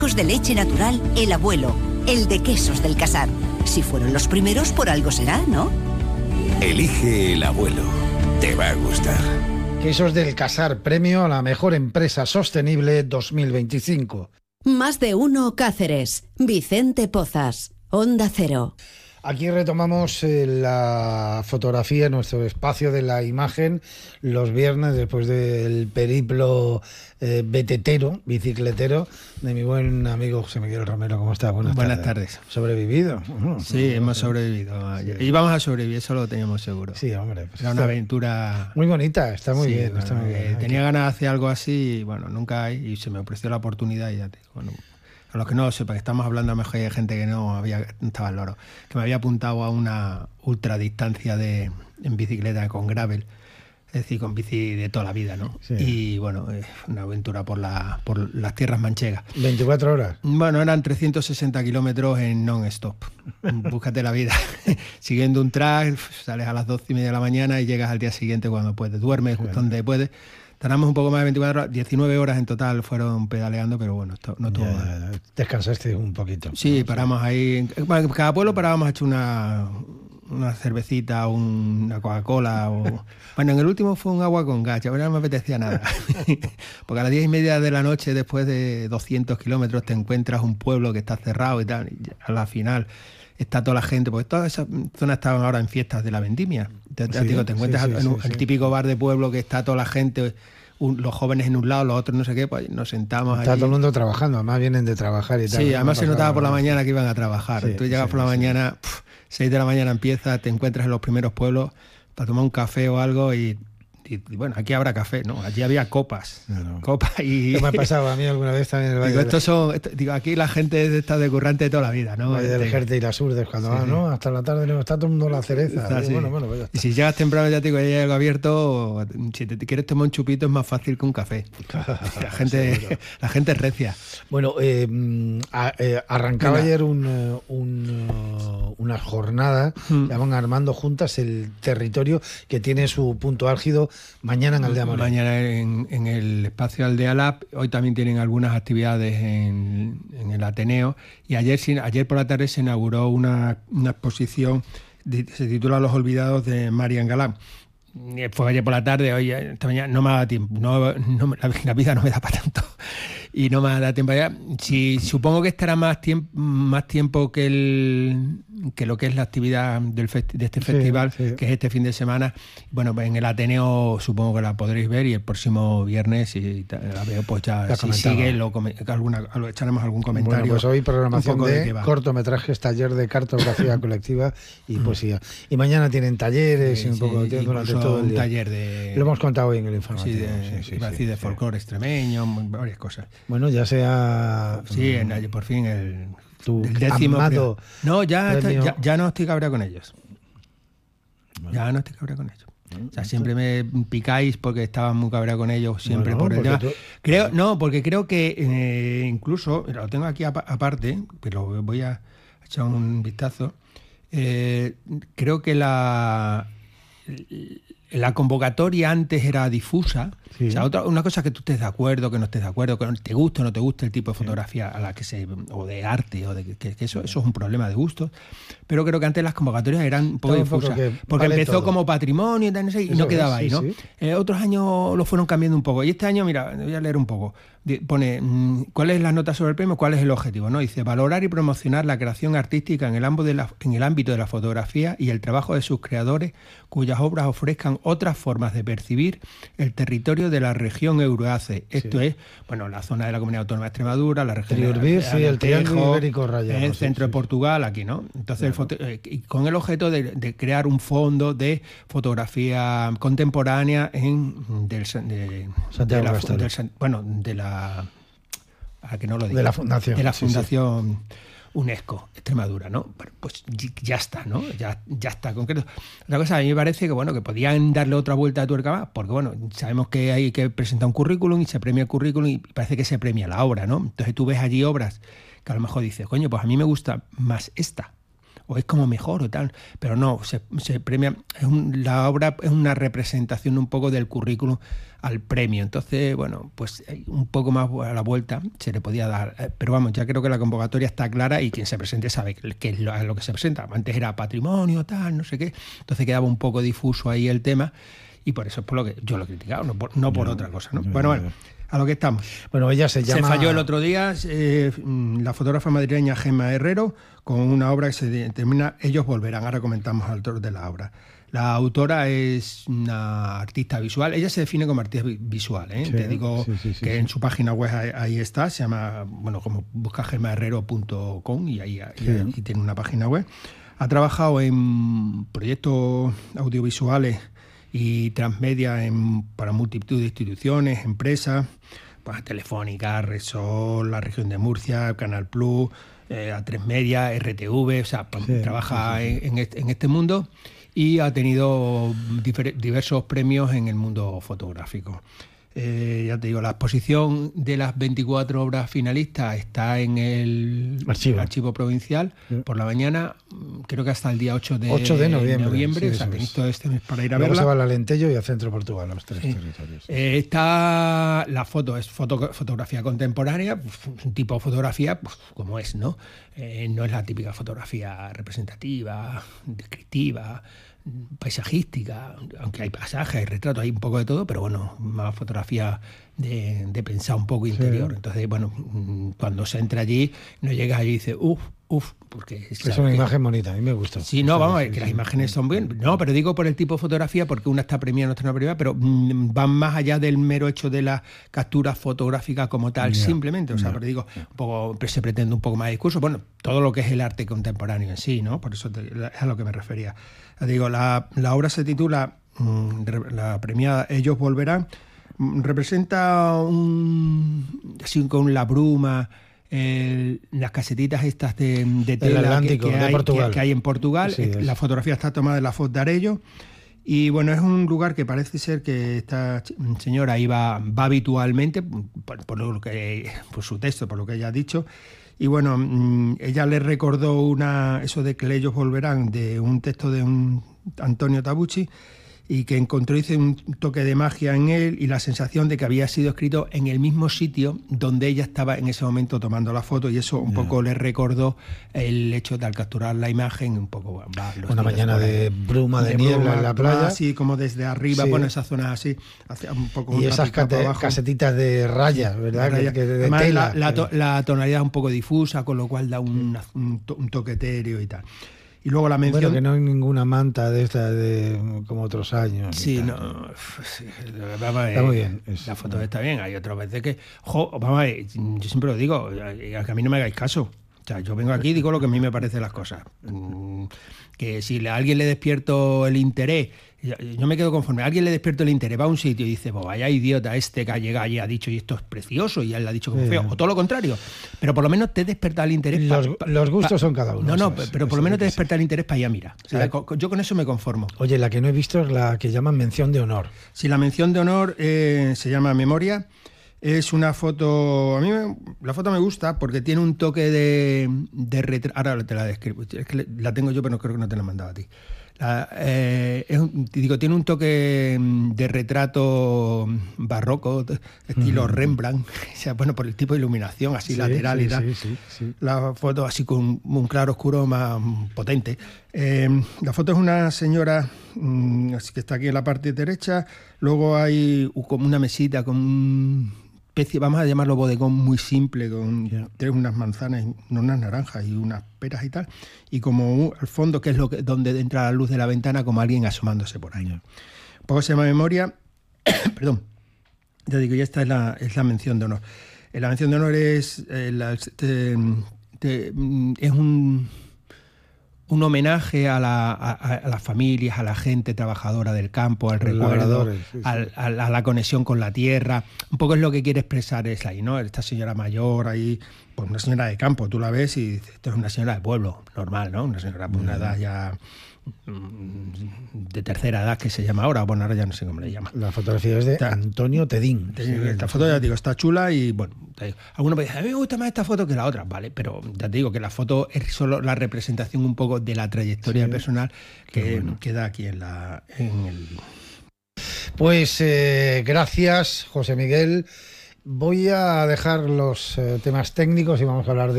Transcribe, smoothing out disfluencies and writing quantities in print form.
De leche natural, El Abuelo, el de Quesos del Casar. Si fueron los primeros, por algo será, ¿no? Elige El Abuelo. Te va a gustar. Quesos del Casar, premio a la mejor empresa sostenible 2025. Más de uno Cáceres. Vicente Pozas. Onda Cero. Aquí retomamos la fotografía, nuestro espacio de la imagen, los viernes después del periplo bicicletero de mi buen amigo José Miguel Romero. ¿Cómo estás? Buenas tardes. ¿Sobrevivido? Sí, hemos sobrevivido. Sí. Íbamos a sobrevivir, eso lo teníamos seguro. Sí, hombre. Pues era una aventura... Muy bonita, está muy bien. Está muy bien. Tenía ganas de hacer algo así, y bueno, nunca hay, y se me ofreció la oportunidad y ya te digo, bueno... A los que no lo sepan, estamos hablando a lo mejor de gente que no estaba al loro, que me había apuntado a una ultradistancia en bicicleta con gravel, es decir, con bici de toda la vida, ¿no? Sí. Y bueno, una aventura por las tierras manchegas. ¿24 horas? Bueno, eran 360 kilómetros en non-stop. Búscate la vida. Siguiendo un track, sales a las 12:30 de la mañana y llegas al día siguiente cuando puedes. Duermes donde puedes. Tardamos un poco más de 24 horas, 19 horas en total fueron pedaleando, pero bueno, no todo. Descansaste un poquito. Sí, paramos ahí. Bueno, en cada pueblo parábamos a echar una cervecita, una Coca-Cola. Bueno, en el último fue un agua con gas, ahora no me apetecía nada. Porque a las 10:30 de la noche, después de 200 kilómetros, te encuentras un pueblo que está cerrado y tal. Y a la final está toda la gente, porque todas esas zonas estaban ahora en fiestas de la vendimia. Te encuentras en el típico bar de pueblo que está toda la gente, los jóvenes en un lado, los otros no sé qué, pues nos sentamos allí. Está todo el mundo trabajando, además vienen de trabajar y tal. Sí, además se notaba por la mañana que iban a trabajar. Tú llegas por la mañana, 6 de la mañana empieza, te encuentras en los primeros pueblos para tomar un café o algo y bueno, aquí habrá café, ¿no? Allí había copas. No. Copas y... ¿Qué me ha pasado a mí alguna vez también en el Valle? Aquí la gente está de currante de toda la vida, ¿no? Valle del Jerte y las Urdes, cuando van, ¿no? Hasta la tarde no está todo el mundo la cereza. Bueno, pues ya está. Y si llegas temprano, ya te digo, ya hay algo abierto, si te quieres tomar un chupito es más fácil que un café. La gente es recia. Bueno, arrancaba ayer una jornada, estaban armando juntas el territorio que tiene su punto álgido mañana en Aldea Morena. Mañana en el espacio Aldea Lab. Hoy también tienen algunas actividades en el Ateneo. Y ayer por la tarde se inauguró una exposición, se titula Los Olvidados, de Marian Galán. Fue ayer por la tarde, hoy esta mañana no me da tiempo, la vida no me da para tanto y no me da tiempo allá. Sí, supongo que estará más tiempo que lo que es la actividad de este festival, que es este fin de semana. Bueno, pues en el Ateneo supongo que la podréis ver, y el próximo viernes, si la veo, pues ya si sigue, echaremos algún comentario. Bueno, pues hoy programación de cortometrajes, taller de cartografía colectiva y poesía. Y mañana tienen talleres y un poco de tiempo durante todo el día. Un taller de... Lo hemos contado hoy en el informativo. De folclore extremeño, varias cosas. Bueno, ya sea... Sí, por fin el décimo... No, ya no estoy cabreado con ellos. Bueno. Ya no estoy cabreado con ellos. O sea, siempre me picáis porque estaba muy cabreado con ellos, siempre por el tema. Porque creo que incluso, lo tengo aquí aparte, pero voy a echar un vistazo. Creo que la convocatoria antes era difusa. Sí. O sea, una cosa es que tú estés de acuerdo, que no estés de acuerdo, que te guste o no te guste el tipo de fotografía a la que o de arte, o de que eso es un problema de gustos. Pero creo que antes las convocatorias eran un poco difusas. Porque empezó todo como patrimonio y no quedaba ahí, ¿no? Otros años lo fueron cambiando un poco. Y este año, mira, voy a leer un poco. Pone, ¿cuál es la nota sobre el premio? ¿Cuál es el objetivo? ¿No? Dice, valorar y promocionar la creación artística en el ámbito de la fotografía y el trabajo de sus creadores, cuyas obras ofrezcan otras formas de percibir el territorio de la región Euroace. Esto es, bueno, la zona de la Comunidad Autónoma de Extremadura, la región de el Triángulo Ibérico Rayado, el centro de Portugal, aquí, ¿no? Entonces, y con el objeto de crear un fondo de fotografía contemporánea de la Fundación UNESCO Extremadura, ¿no? Pues ya está, ¿no? Ya está concreto. Otra cosa, a mí me parece que podían darle otra vuelta de tuerca más, porque sabemos que hay que presentar un currículum y se premia el currículum y parece que se premia la obra, ¿no? Entonces tú ves allí obras que a lo mejor dices, coño, pues a mí me gusta más esta. o es como mejor o tal, pero no, se premia, la obra es una representación un poco del currículum al premio. Entonces, bueno, pues un poco más a la vuelta se le podía dar. Pero vamos, ya creo que la convocatoria está clara y quien se presente sabe qué es lo que se presenta. Antes era patrimonio, tal, no sé qué. Entonces quedaba un poco difuso ahí el tema y por eso es por lo que yo lo he criticado, no por otra cosa, ¿no? Bueno, a lo que estamos. Bueno, ella se llama... Se falló el otro día la fotógrafa madrileña Gemma Herrero con una obra que se determina Ellos volverán. Ahora comentamos al autor de la obra. La autora es una artista visual. Ella se define como artista visual, ¿eh? Sí, te digo que en su página web ahí está. Se llama, bueno, como busca gemaherrero.com y ahí tiene una página web. Ha trabajado en proyectos audiovisuales y transmedia para multitud de instituciones, empresas, pues, Telefónica, Resol, la región de Murcia, Canal Plus, A3 Media, RTV, o sea, trabaja en este mundo y ha tenido diversos premios en el mundo fotográfico. Ya te digo, la exposición de las 24 obras finalistas está en el archivo provincial por la mañana, creo que hasta el día 8 de noviembre, o sea, tenéis todo este mes para ir a verla. Luego se va al Alentejo y al Centro Portugal, los tres territorios. Está la foto, es fotografía contemporánea, un tipo de fotografía pues, como es, ¿no? No es la típica fotografía representativa, descriptiva, paisajística, aunque hay pasajes, hay retratos, hay un poco de todo, pero bueno, más fotografía de pensar un poco interior. Entonces, bueno, cuando se entra allí, no llegas allí y dices, porque es una imagen bonita, a mí me gusta. Sí, no, vamos, que las imágenes son bien. No, pero digo por el tipo de fotografía, porque una está premiada, otra no premiada, pero van más allá del mero hecho de la captura fotográfica como tal, simplemente. O sea, pero digo, un poco, se pretende un poco más de discurso. Bueno, todo lo que es el arte contemporáneo en sí, ¿no? Por eso es a lo que me refería. Digo, la obra se titula, la premiada Ellos volverán, representa así con la bruma, las casetitas estas de tela que hay en Portugal. Sí, la fotografía está tomada de la Foz de Arello. Y bueno, es un lugar que parece ser que esta señora va habitualmente, por su texto, por lo que ella ha dicho. Y bueno, ella le recordó eso de que ellos volverán, de un texto de un Antonio Tabucci, y que encontró, dice, un toque de magia en él y la sensación de que había sido escrito en el mismo sitio donde ella estaba en ese momento tomando la foto, y eso un poco le recordó el hecho de al capturar la imagen, un poco... Una mañana de bruma, de niebla en la playa. Así como desde arriba, bueno, esas zonas así, hacia un poco... Y esas casetitas de rayas, ¿verdad? De tela. La tonalidad un poco difusa, con lo cual da un toque etéreo y tal. Y luego la mención... Bueno, que no hay ninguna manta de esta como otros años. Sí, no... Está muy bien. La foto está bien. Hay otras veces que... vamos a ver, yo siempre lo digo, que a mí no me hagáis caso. O sea, yo vengo aquí y digo lo que a mí me parecen las cosas. Que si a alguien le despierto el interés, yo me quedo conforme. A alguien le despierto el interés, va a un sitio y dice, pues vaya idiota que ha llegado y ha dicho, y esto es precioso, y él le ha dicho como feo, o todo lo contrario. Pero por lo menos te desperta el interés. Los gustos son cada uno. No, pero por lo menos te desperta el interés para allá, mira. O sea, yo con eso me conformo. Oye, la que no he visto es la que llaman mención de honor. Sí, la mención de honor se llama Memoria. Es una foto, a mí la foto me gusta porque tiene un toque de retrato. Ahora te la describo, es que la tengo yo, pero creo que no te la he mandado a ti. Tiene un toque de retrato barroco, estilo Rembrandt, o sea, bueno, por el tipo de iluminación así lateral y tal. Sí. La foto así con un claro oscuro más potente. La foto es una señora que está aquí en la parte derecha. Luego hay como una mesita con especie, vamos a llamarlo bodegón muy simple, con unas manzanas, unas naranjas y unas peras y tal, y como al fondo, que es donde entra la luz de la ventana, como alguien asomándose por ahí. Un poco se llama Memoria. Perdón, ya digo, ya esta es la mención de honor. La mención de honor es un homenaje a las familias, a la gente trabajadora del campo, al recuerdo, a la conexión con la tierra. Un poco es lo que quiere expresar es ahí, ¿no? Esta señora mayor ahí pues una señora de campo, tú la ves y dices, esto es una señora de pueblo, normal, ¿no? Una señora por una edad ya de tercera edad, que se llama ahora, bueno, ahora ya no sé cómo le llama. La fotografía es de Antonio Tedín. Esta foto, ya te digo, está chula y bueno, algunos me dicen, a mí me gusta más esta foto que la otra, vale, pero ya te digo que la foto es solo la representación un poco de la trayectoria personal que queda aquí en el... Pues gracias, José Miguel. Voy a dejar los temas técnicos y vamos a hablar de